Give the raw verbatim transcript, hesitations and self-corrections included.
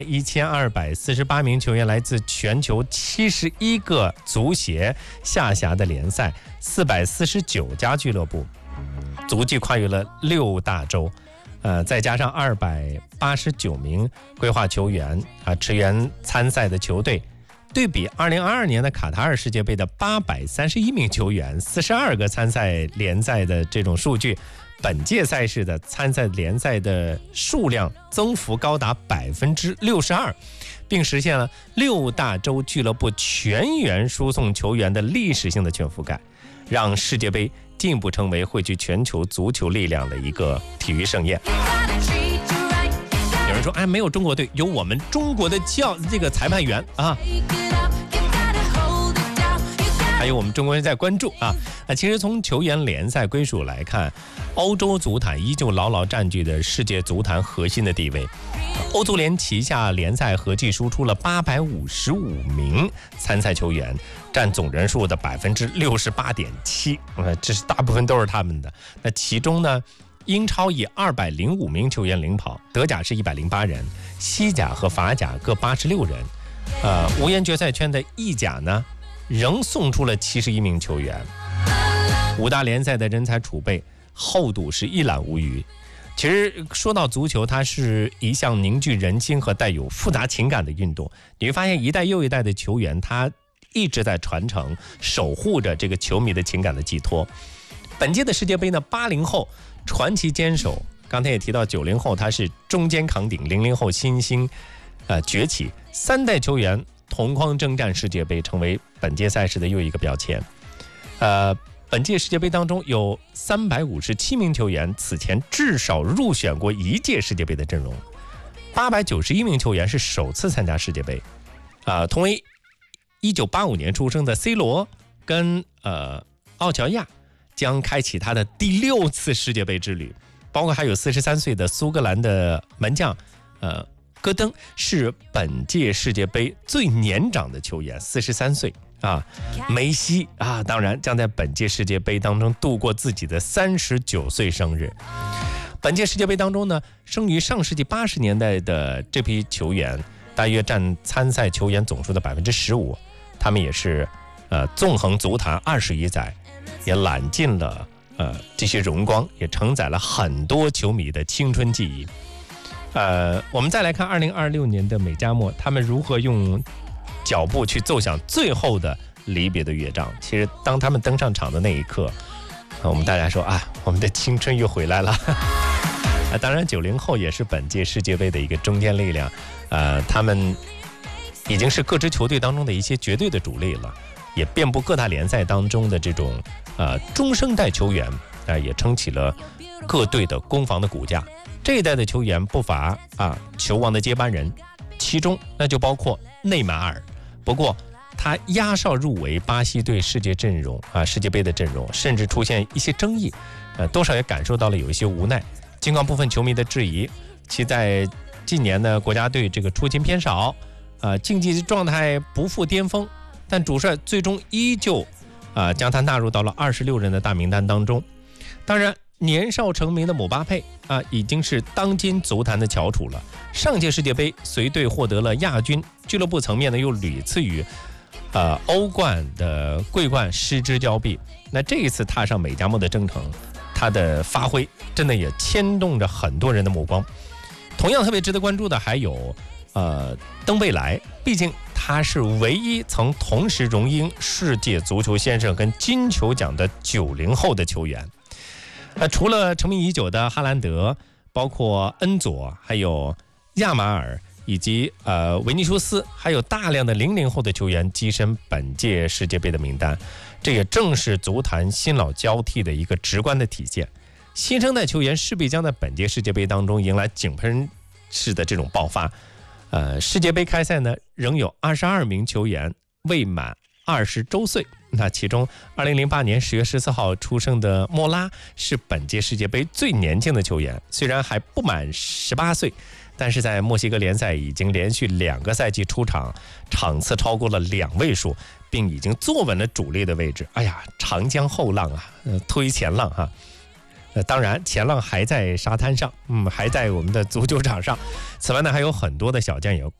一千二百四十八名球员来自全球七十一个足协下辖的联赛，四百四十九家俱乐部，足迹跨越了六大洲。呃，再加上二百八十九名规划球员啊，驰援参赛的球队，对比二零二二年的卡塔尔世界杯的八百三十一名球员、四十二个参赛联赛的这种数据，本届赛事的参赛联赛的数量增幅高达百分之六十二，并实现了六大洲俱乐部全员输送球员的历史性的全覆盖，让世界杯进一步成为汇聚全球足球力量的一个体育盛宴。有人说，哎，没有中国队，有我们中国的教这个裁判员啊，还有我们中国人在关注啊。那其实从球员联赛归属来看，欧洲足坛依旧牢牢占据着世界足坛核心的地位。欧足联旗下联赛合计输出了八百五十五名参赛球员，占总人数的百分之六十八点七，呃，这是大部分都是他们的。那其中呢，英超以二百零五名球员领跑，德甲是一百零八人，西甲和法甲各八十六人。呃，无缘决赛圈的意甲呢，仍送出了七十一名球员。五大联赛的人才储备厚度是一览无余。其实说到足球，它是一项凝聚人心和带有复杂情感的运动。你会发现一代又一代的球员，他一直在传承守护着这个球迷的情感的寄托。本届的世界杯呢，八零后传奇坚守，刚才也提到九零后他是中坚扛鼎，零零后新星呃崛起，三代球员同框征战世界杯，成为本届赛事的又一个标签。呃本届世界杯当中有三百五十七名球员此前至少入选过一届世界杯的阵容，八百九十一名球员是首次参加世界杯。啊、呃，同为一九八五年出生的 C 罗跟呃奥乔亚将开启他的第六次世界杯之旅，包括还有四十三岁的苏格兰的门将呃戈登，是本届世界杯最年长的球员，四十三岁。啊，梅西啊，当然将在本届世界杯当中度过自己的三十九岁生日。本届世界杯当中呢，生于上世纪八十年代的这批球员，大约占参赛球员总数的百分之十五。他们也是呃纵横足坛二十余载，也揽尽了呃这些荣光，也承载了很多球迷的青春记忆。呃，我们再来看二零二六年的美加墨，他们如何用脚步去奏响最后的离别的乐章。其实当他们登上场的那一刻，我们大家说啊，我们的青春又回来了。啊，当然九零后也是本届世界杯的一个中坚力量，呃，他们已经是各支球队当中的一些绝对的主力了，也遍布各大联赛当中的这种呃中生代球员，呃，也撑起了各队的攻防的骨架。这一代的球员不乏啊球王的接班人，其中那就包括内马尔。不过他压哨入围巴西队世界阵容啊，世界杯的阵容，甚至出现一些争议，呃，多少也感受到了有一些无奈。尽管部分球迷的质疑，其在近年呢国家队这个出勤偏少，呃，竞技状态不复巅峰，但主帅最终依旧啊、呃、将他纳入到了二十六人的大名单当中。当然，年少成名的姆巴佩啊，已经是当今足坛的翘楚了。上届世界杯随队获得了亚军，俱乐部层面呢又屡次与呃欧冠的桂冠失之交臂。那这一次踏上美加墨的征程，他的发挥真的也牵动着很多人的目光。同样特别值得关注的还有呃登贝莱，毕竟他是唯一曾同时荣膺世界足球先生跟金球奖的九零后的球员。呃，除了成名已久的哈兰德，包括恩佐，还有亚马尔以及呃维尼修斯，还有大量的零零后的球员跻身本届世界杯的名单。这也正是足坛新老交替的一个直观的体现。新生代球员势必将在本届世界杯当中迎来井喷式的这种爆发。呃，世界杯开赛呢，仍有二十二名球员未满二十周岁。那其中二零零八年十月十四号出生的莫拉是本届世界杯最年轻的球员，虽然还不满十八岁，但是在墨西哥联赛已经连续两个赛季出场，场次超过了两位数，并已经坐稳了主力的位置。哎呀，长江后浪啊，呃、推前浪哈、啊。 呃，当然，前浪还在沙滩上，嗯，还在我们的足球场上。此外呢，还有很多的小将也